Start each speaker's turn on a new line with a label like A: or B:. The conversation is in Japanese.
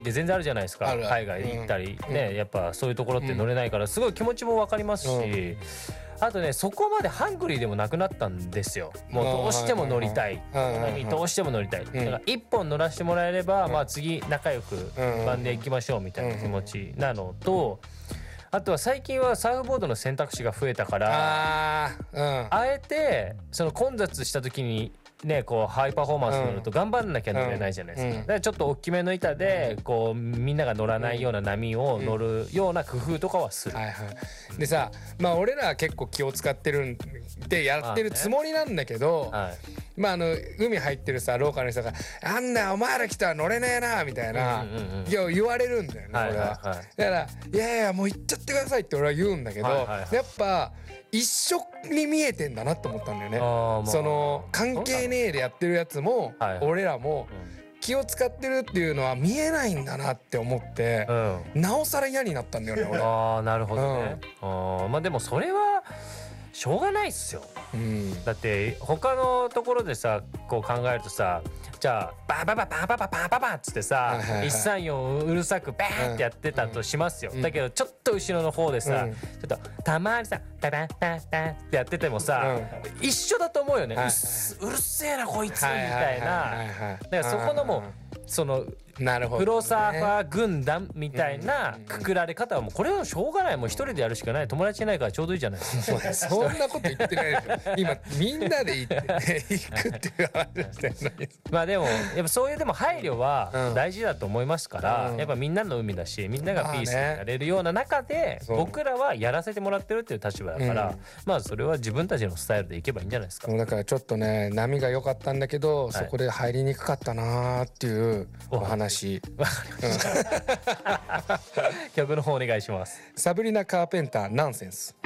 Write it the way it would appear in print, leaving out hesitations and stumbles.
A: で全然あるじゃないですか。海外行ったりね、やっぱそういうところって乗れないからすごい気持ちも分かりますし、あとねそこまでハングリーでもなくなったんですよ。もうどうしても乗りたい、どうしても乗りたい、だから一本乗らせてもらえれば、まあ次仲良く番で行きましょうみたいな気持ちなのと、あとは最近はサーフボードの選択肢が増えたから、あえてその混雑した時にね、こうハイパフォーマンス乗ると頑張んなきゃ乗れないじゃないですか。だからちょっと大きめの板でこうみんなが乗らないような波を乗るような工夫とかはする。
B: でさ、まあ俺らは結構気を使ってるんでやってるつもりなんだけど、まあ海入ってるさローカルの人が「あんなお前ら来たら乗れねえな」みたいな言われるんだよね俺は。だから「いやいやもう行っちゃってください」って俺は言うんだけど、やっぱ一緒に見えてんだなと思ったんだよね。その関係ねえでやってるやつも俺らも気を使ってるっていうのは見えないんだなって思って、なおさら嫌になったんだよね俺。
A: なるほどね。まあでもそれはしょうがないっすよ。だって他のところでさこう考えるとさ、じゃあバババババババババっつってさ134うるさくバーンってやってたとしますよ。だけどちょっと後ろの方でさちょっとたまにさババンバンバンってやっててもさ一緒だと思うよね。うるせえなこいつみたいな。だからそこのもうそのプロサーファー軍団みたいなくくられ方はもうこれはしょうがない。もう一人でやるしかない。友達いないからちょうどいいじゃないですか。
B: そんなこと言ってないでしょ。今みんなで行くっていう話してるのに。
A: まあでもやっぱそういうでも配慮は大事だと思いますから、やっぱみんなの海だしみんながピースにやれるような中で僕らはやらせてもらってるっていう立場だから、まあそれは自分たちのスタイルでいけばいいんじゃないですか。
B: だからちょっとね波が良かったんだけど、そこで入りにくかったなーっていうお話。
A: わかりました。曲の方お願いします。
B: サブリナ・カーペンターナンセンス。